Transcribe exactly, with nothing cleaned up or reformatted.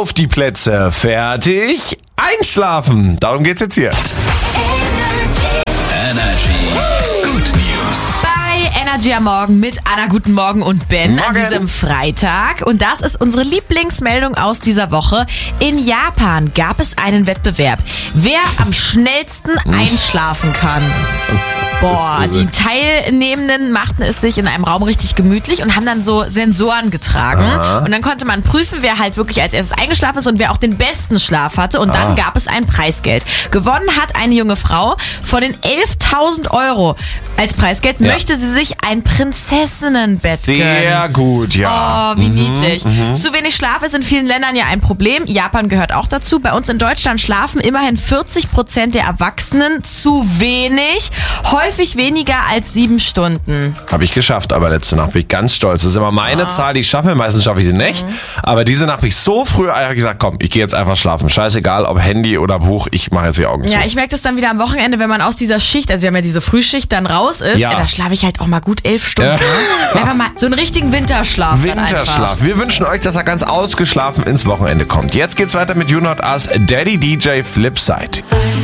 Auf die Plätze, fertig, einschlafen. Darum geht's jetzt hier. Energy. Good News. Bei Energy am Morgen mit Anna, guten Morgen und Ben Morgen. an diesem Freitag. Und das ist unsere Lieblingsmeldung aus dieser Woche. In Japan gab es einen Wettbewerb, wer am schnellsten einschlafen kann. Boah, die Teilnehmenden machten es sich in einem Raum richtig gemütlich und haben dann so Sensoren getragen. Aha. Und dann konnte man prüfen, wer halt wirklich als erstes eingeschlafen ist und wer auch den besten Schlaf hatte. Und dann Ah. gab es ein Preisgeld. Gewonnen hat eine junge Frau. Von den elftausend Euro als Preisgeld Ja. möchte sie sich ein Prinzessinnenbett gönnen. Sehr gut, ja. Oh, wie niedlich. Zu wenig Schlaf ist in vielen Ländern ja ein Problem. Japan gehört auch dazu. Bei uns in Deutschland schlafen immerhin vierzig Prozent der Erwachsenen zu wenig. Häufig weniger als sieben Stunden. Habe ich geschafft, aber letzte Nacht bin ich ganz stolz. Das ist immer meine Zahl, die ich schaffe. Meistens schaffe ich sie nicht. Aber diese Nacht bin ich so früh einfach gesagt, komm, ich gehe jetzt einfach schlafen. Scheißegal, ob Handy oder Buch, ich mache jetzt die Augen zu. Ja, ich merke das dann wieder am Wochenende, wenn man aus dieser Schicht, also wir haben ja diese Frühschicht, dann raus ist. Ja. Ja. Da schlafe ich halt auch mal gut elf Stunden. Ja. Ne? Einfach mal so einen richtigen Winterschlaf. Dann einfach. Winterschlaf. Wir wünschen euch, dass er ganz ausgeschlafen ins Wochenende kommt. Jetzt geht's weiter mit You Not Us, Daddy D J Flipside.